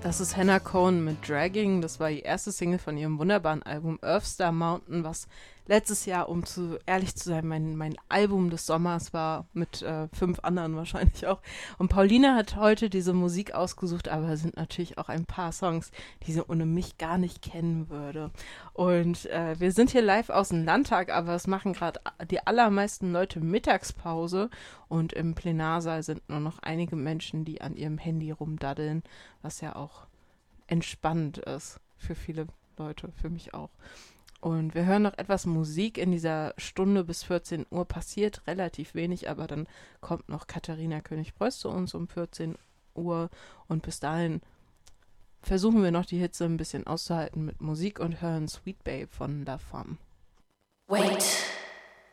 Das ist Hannah Cohen mit Dragging. Das war die erste Single von ihrem wunderbaren Album Earthstar Mountain, was letztes Jahr, um ehrlich zu sein, mein Album des Sommers war, mit 5 anderen wahrscheinlich auch. Und Pauline hat heute diese Musik ausgesucht, aber es sind natürlich auch ein paar Songs, die sie ohne mich gar nicht kennen würde. Und wir sind hier live aus dem Landtag, aber es machen gerade die allermeisten Leute Mittagspause und im Plenarsaal sind nur noch einige Menschen, die an ihrem Handy rumdaddeln, was ja auch entspannend ist für viele Leute, für mich auch. Und wir hören noch etwas Musik in dieser Stunde bis 14 Uhr. Passiert relativ wenig, aber dann kommt noch Katharina König-Preuß zu uns um 14 Uhr. Und bis dahin versuchen wir noch die Hitze ein bisschen auszuhalten mit Musik und hören Sweet Babe von La Femme. Wait.